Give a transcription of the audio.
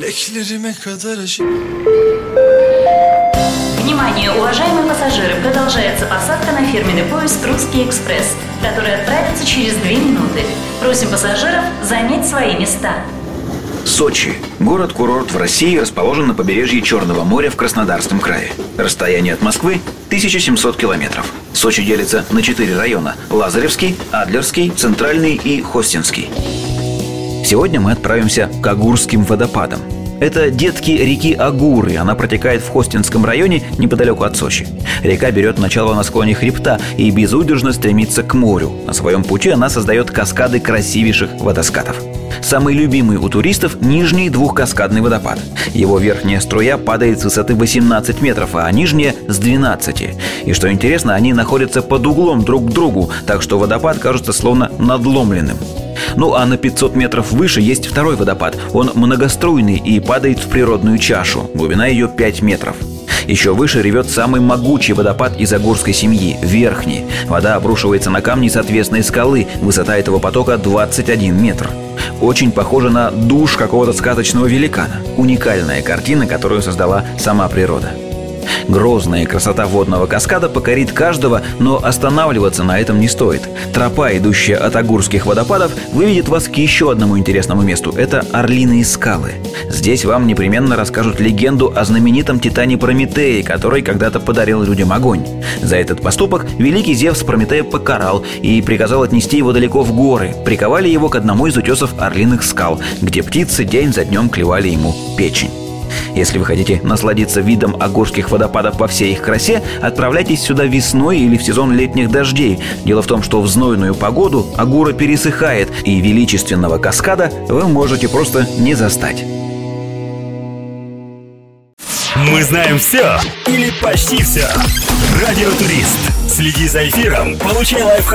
Bileklerime kadar aşık. Внимание, уважаемые пассажиры, продолжается посадка на фирменный поезд «Русский экспресс», который отправится через 2 минуты. Просим пассажиров занять свои места. Сочи. Город-курорт в России, расположен на побережье Черного моря в Краснодарском крае. Расстояние от Москвы 1700 километров. Сочи делится на 4 района: Лазаревский, Адлерский, Центральный и Хостинский. Сегодня мы отправимся к Агурским водопадам. Это детки реки Агуры. Она протекает в Хостинском районе неподалеку от Сочи. Река берет начало на склоне хребта и безудержно стремится к морю. На своем пути она создает каскады красивейших водоскатов. Самый любимый у туристов – нижний двухкаскадный водопад. Его верхняя струя падает с высоты 18 метров, а нижняя – с 12. И что интересно, они находятся под углом друг к другу, так что водопад кажется словно надломленным. Ну а на 500 метров выше есть второй водопад. Он многоструйный и падает в природную чашу. Глубина ее 5 метров. Еще выше ревет самый могучий водопад из агурской семьи – Верхний. Вода обрушивается на камни с отвесной скалы. Высота этого потока 21 метр. Очень похоже на душ какого-то сказочного великана. Уникальная картина, которую создала сама природа. Грозная красота водного каскада покорит каждого, но останавливаться на этом не стоит. Тропа, идущая от Агурских водопадов, выведет вас к еще одному интересному месту. Это Орлиные скалы. Здесь вам непременно расскажут легенду о знаменитом титане Прометее, который когда-то подарил людям огонь. За этот поступок великий Зевс Прометея покарал и приказал отнести его далеко в горы. Приковали его к одному из утесов Орлиных скал, где птицы день за днем клевали ему печень. Если вы хотите насладиться видом Агурских водопадов во всей их красе, отправляйтесь сюда весной или в сезон летних дождей. Дело в том, что в знойную погоду Агура пересыхает, и величественного каскада вы можете просто не застать. Мы знаем все или почти все. Радиотурист. Следи за эфиром, получай лайфхак.